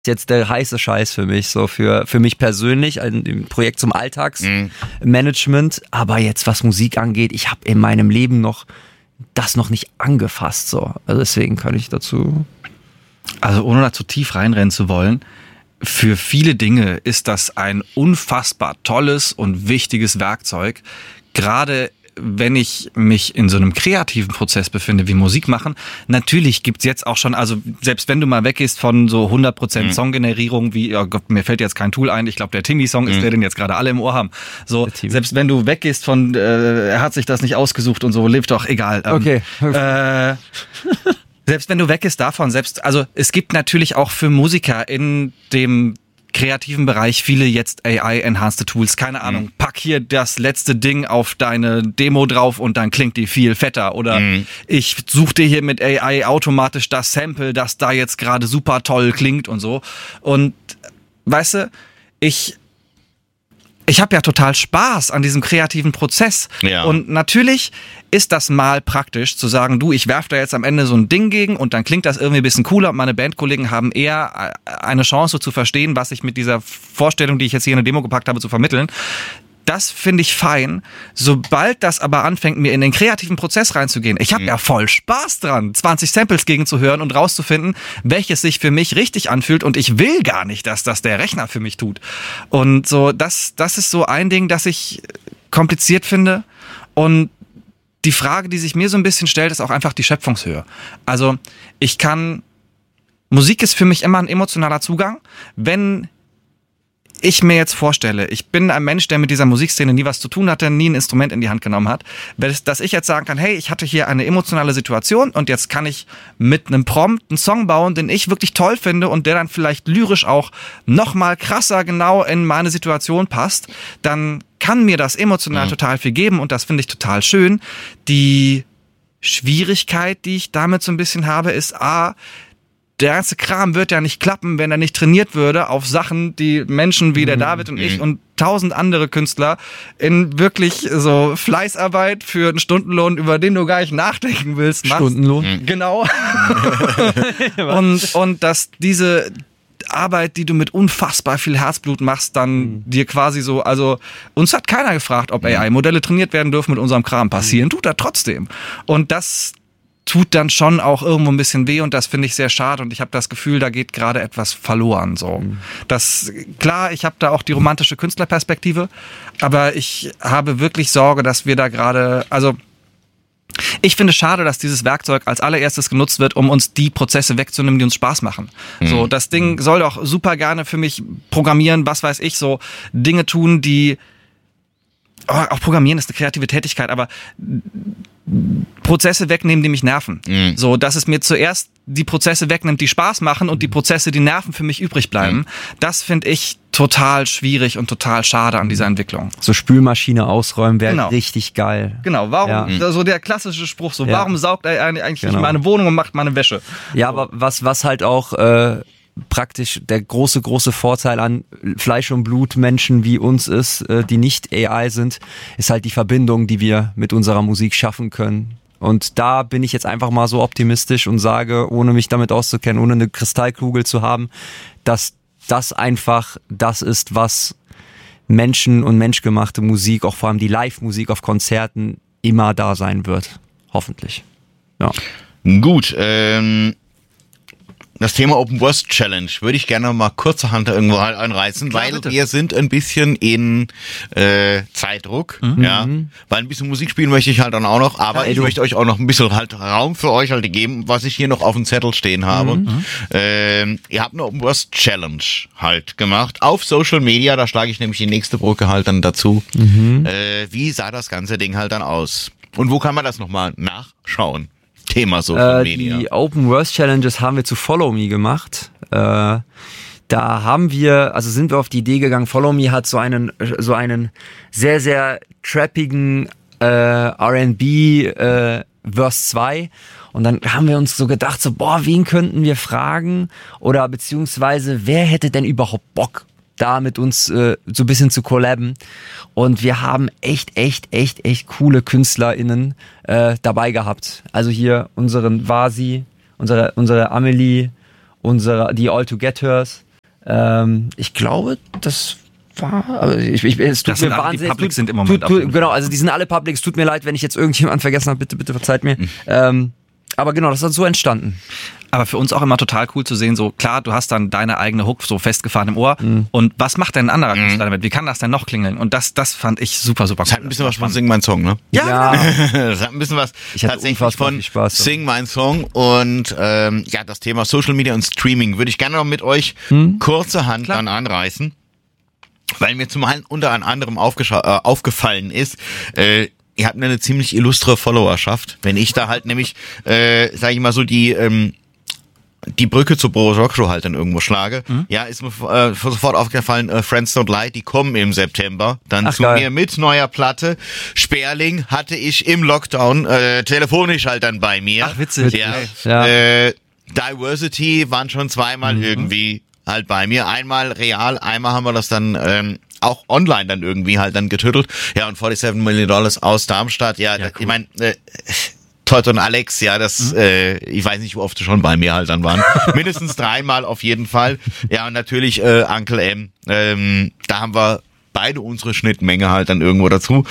jetzt der heiße Scheiß für mich, so für mich persönlich, ein Projekt zum Alltagsmanagement, aber jetzt was Musik angeht, ich habe in meinem Leben das noch nicht angefasst, so. Also deswegen kann ich dazu... Also ohne da zu tief reinrennen zu wollen, für viele Dinge ist das ein unfassbar tolles und wichtiges Werkzeug, gerade wenn ich mich in so einem kreativen Prozess befinde, wie Musik machen. Natürlich gibt's jetzt auch schon, also selbst wenn du mal weggehst von so 100% Songgenerierung, wie, oh Gott, mir fällt jetzt kein Tool ein, ich glaube der Timmy-Song ist der, den jetzt gerade alle im Ohr haben. So, selbst wenn du weggehst von, er hat sich das nicht ausgesucht und so, lebt doch, egal. Okay. Selbst wenn du weggehst davon, also es gibt natürlich auch für Musiker in dem kreativen Bereich viele jetzt AI-enhanced Tools, keine Ahnung, pack hier das letzte Ding auf deine Demo drauf und dann klingt die viel fetter oder ich suche dir hier mit AI automatisch das Sample, das da jetzt gerade super toll klingt und so. Und weißt du, ich habe ja total Spaß an diesem kreativen Prozess. Ja. Und natürlich ist das mal praktisch zu sagen, du, ich werfe da jetzt am Ende so ein Ding gegen und dann klingt das irgendwie ein bisschen cooler und meine Bandkollegen haben eher eine Chance zu verstehen, was ich mit dieser Vorstellung, die ich jetzt hier in eine Demo gepackt habe, zu vermitteln. Das finde ich fein. Sobald das aber anfängt, mir in den kreativen Prozess reinzugehen, ich habe ja voll Spaß dran, 20 Samples gegenzuhören und rauszufinden, welches sich für mich richtig anfühlt und ich will gar nicht, dass das der Rechner für mich tut. Und so, das ist so ein Ding, das ich kompliziert finde. Und die Frage, die sich mir so ein bisschen stellt, ist auch einfach die Schöpfungshöhe. Also Musik ist für mich immer ein emotionaler Zugang. Wenn ich mir jetzt vorstelle, ich bin ein Mensch, der mit dieser Musikszene nie was zu tun hatte, nie ein Instrument in die Hand genommen hat, dass ich jetzt sagen kann, hey, ich hatte hier eine emotionale Situation und jetzt kann ich mit einem Prompt einen Song bauen, den ich wirklich toll finde und der dann vielleicht lyrisch auch noch mal krasser genau in meine Situation passt, dann kann mir das emotional total viel geben und das finde ich total schön. Die Schwierigkeit, die ich damit so ein bisschen habe, ist der ganze Kram wird ja nicht klappen, wenn er nicht trainiert würde auf Sachen, die Menschen wie der David und ich und 1000 andere Künstler in wirklich so Fleißarbeit für einen Stundenlohn, über den du gar nicht nachdenken willst, machst. Stundenlohn? Genau. und dass diese Arbeit, die du mit unfassbar viel Herzblut machst, dann dir quasi so, also uns hat keiner gefragt, ob AI-Modelle trainiert werden dürfen mit unserem Kram. Passieren tut er trotzdem. Und das tut dann schon auch irgendwo ein bisschen weh und das finde ich sehr schade und ich habe das Gefühl, da geht gerade etwas verloren. So. Klar, ich habe da auch die romantische Künstlerperspektive, aber ich habe wirklich Sorge, dass wir da gerade, also ich finde es schade, dass dieses Werkzeug als allererstes genutzt wird, um uns die Prozesse wegzunehmen, die uns Spaß machen. So, das Ding soll doch super gerne für mich programmieren, was weiß ich, so Dinge tun, die auch Programmieren ist eine kreative Tätigkeit, aber Prozesse wegnehmen, die mich nerven. So, dass es mir zuerst die Prozesse wegnimmt, die Spaß machen und die Prozesse, die nerven, für mich übrig bleiben. Das finde ich total schwierig und total schade an dieser Entwicklung. So Spülmaschine ausräumen wäre richtig geil. Genau, warum, so der klassische Spruch, so, warum saugt er eigentlich nicht meine Wohnung und macht meine Wäsche? Ja, aber was halt auch praktisch der große Vorteil an Fleisch- und Blut-Menschen wie uns ist, die nicht AI sind, ist halt die Verbindung, die wir mit unserer Musik schaffen können. Und da bin ich jetzt einfach mal so optimistisch und sage, ohne mich damit auszukennen, ohne eine Kristallkugel zu haben, dass das einfach das ist, was Menschen und menschgemachte Musik, auch vor allem die Live-Musik auf Konzerten, immer da sein wird. Hoffentlich. Ja. Gut, das Thema Open Worst Challenge würde ich gerne mal kurzerhand irgendwo einreißen, klar, weil wir sind ein bisschen in Zeitdruck, ja, weil ein bisschen Musik spielen möchte ich halt dann auch noch, aber ich möchte euch auch noch ein bisschen halt Raum für euch halt geben, was ich hier noch auf dem Zettel stehen habe. Ihr habt eine Open Worst Challenge halt gemacht auf Social Media, da schlage ich nämlich die nächste Brücke halt dann dazu. Wie sah das ganze Ding halt dann aus? Und wo kann man das nochmal nachschauen? Thema Social Media. Die Open Worst Challenges haben wir zu Follow Me gemacht. Da sind wir auf die Idee gegangen, Follow Me hat so einen sehr, sehr trappigen R&B Verse 2 und dann haben wir uns so gedacht, so wen könnten wir fragen oder beziehungsweise wer hätte denn überhaupt Bock da mit uns so ein bisschen zu collaben und wir haben echt coole KünstlerInnen dabei gehabt. Also hier unseren Vasi, unsere Amelie, die All to Get Hers, Ich glaube, das war, also es tut mir wahnsinnig. Die Publics sind im Moment genau, also die sind alle Publics. Tut mir leid, wenn ich jetzt irgendjemanden vergessen habe. Bitte verzeiht mir. Aber genau, das ist so entstanden. Aber für uns auch immer total cool zu sehen, so klar, du hast dann deine eigene Hook so festgefahren im Ohr. Und was macht denn ein anderer Künstler damit? Wie kann das denn noch klingeln? Und das fand ich super, super cool. Das hat ein bisschen was von Sing Mein Song, ne? Ja. Das hat ein bisschen was tatsächlich von Spaß, Sing Mein Song. Und das Thema Social Media und Streaming würde ich gerne noch mit euch kurzerhand dann anreißen. Weil mir zum einen unter anderem aufgefallen ist, ihr habt eine ziemlich illustre Followerschaft. Wenn ich da halt nämlich, sag ich mal so, die Brücke zur Boris Rock Show halt dann irgendwo schlage, ist mir sofort aufgefallen, Friends Don't Lie, die kommen im September dann zu mir mit neuer Platte. Sperling hatte ich im Lockdown telefonisch halt dann bei mir. Ach, witzig. Ja. Diversity waren schon zweimal irgendwie halt bei mir. Einmal real, einmal haben wir das dann auch online dann irgendwie halt dann getüttelt. Ja, und $47 Million aus Darmstadt. Ja, cool. Ich meine, Todd und Alex, ja, das, ich weiß nicht, wie oft sie schon bei mir halt dann waren. Mindestens 3-mal auf jeden Fall. Ja, und natürlich Uncle M. Da haben wir beide unsere Schnittmenge halt dann irgendwo dazu.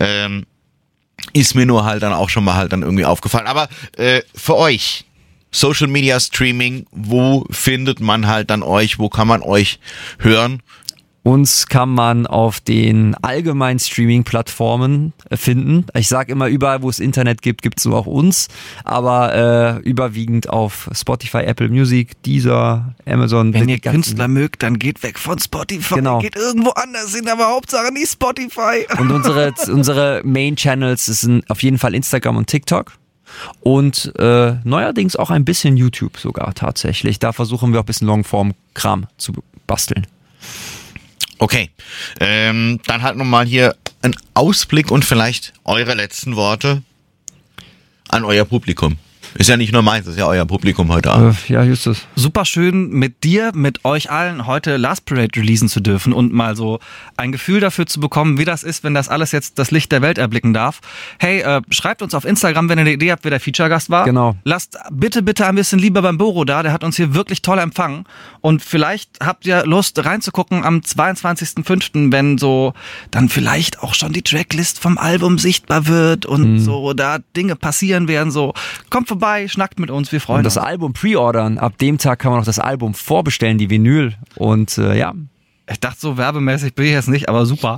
Ist mir nur halt dann auch schon mal halt dann irgendwie aufgefallen. Aber für euch, Social Media Streaming, wo findet man halt dann euch, wo kann man euch hören? Uns kann man auf den allgemeinen Streaming-Plattformen finden. Ich sage immer, überall, wo es Internet gibt, gibt es so auch uns. Aber überwiegend auf Spotify, Apple Music, Deezer, Amazon. Wenn ihr Künstler mögt, dann geht weg von Spotify. Genau. Geht irgendwo anders hin, aber Hauptsache nicht Spotify. Und unsere Main-Channels sind auf jeden Fall Instagram und TikTok. Und neuerdings auch ein bisschen YouTube sogar tatsächlich. Da versuchen wir auch ein bisschen Longform-Kram zu basteln. Okay, dann halt nochmal hier ein Ausblick und vielleicht eure letzten Worte an euer Publikum. Ist ja nicht nur meins, ist ja euer Publikum heute Abend. Ja, Justus. Super schön mit dir, mit euch allen heute Last Parade releasen zu dürfen und mal so ein Gefühl dafür zu bekommen, wie das ist, wenn das alles jetzt das Licht der Welt erblicken darf. Hey, schreibt uns auf Instagram, wenn ihr eine Idee habt, wer der Feature-Gast war. Genau. Lasst bitte ein bisschen lieber beim Boro da, der hat uns hier wirklich toll empfangen. Und vielleicht habt ihr Lust reinzugucken am 22.05., wenn so dann vielleicht auch schon die Tracklist vom Album sichtbar wird und so da Dinge passieren werden. So, kommt vorbei, schnackt mit uns, wir freuen uns. Und das Album pre-ordern, ab dem Tag kann man noch das Album vorbestellen, die Vinyl. Und ja. Ich dachte, so werbemäßig bin ich jetzt nicht, aber super.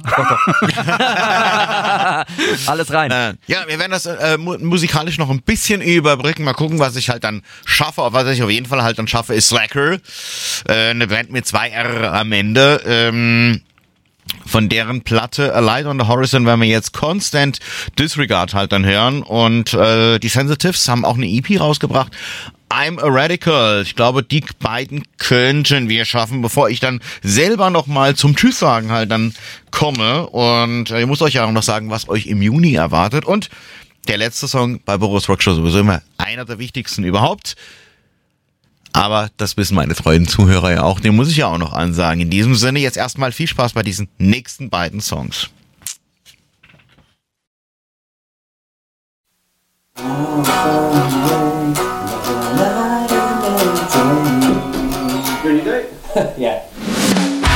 Alles rein. Ja, wir werden das musikalisch noch ein bisschen überbrücken. Mal gucken, was ich halt dann schaffe. Was ich auf jeden Fall halt dann schaffe, ist Slacker. Eine Band mit 2 R am Ende. Von deren Platte A Light on the Horizon werden wir jetzt Constant Disregard halt dann hören. Und die Sensitives haben auch eine EP rausgebracht. I'm a Radical. Ich glaube, die beiden könnten wir schaffen, bevor ich dann selber nochmal zum Tschüss sagen halt dann komme. Und ich muss euch ja auch noch sagen, was euch im Juni erwartet. Und der letzte Song bei Boris Rock Show sowieso immer einer der wichtigsten überhaupt. Aber das wissen meine treuen Zuhörer ja auch. Den muss ich ja auch noch ansagen. In diesem Sinne jetzt erstmal viel Spaß bei diesen nächsten beiden Songs. Yeah.